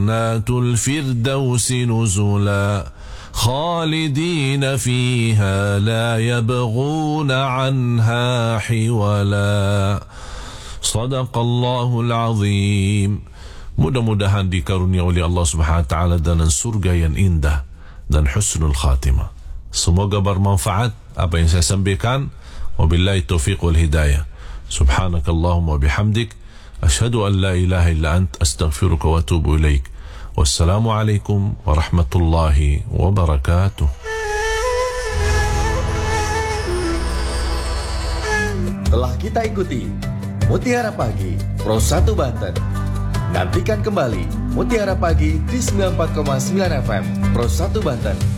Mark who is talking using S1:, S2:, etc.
S1: جنات الفردوس نزلا خالدين فيها لا يبغون عنها حولا. Sadaqallahul Azim. Mudah-mudahan dikarunia oleh Allah Subhanahu wa taala dengan surga yang indah dan husnul khatimah. Semoga bermanfaat apa yang saya sampaikan. Wabillahi taufiq wal hidayah. Subhanakallahumma bihamdik asyhadu an la ilaha illa ant astaghfiruka wa atubu ilaik. Wassalamualaikum warahmatullahi wabarakatuh.
S2: Telah kita ikuti Mutiara Pagi Pro 1 Banten. Nantikan kembali Mutiara Pagi di 94,9 FM Pro 1 Banten.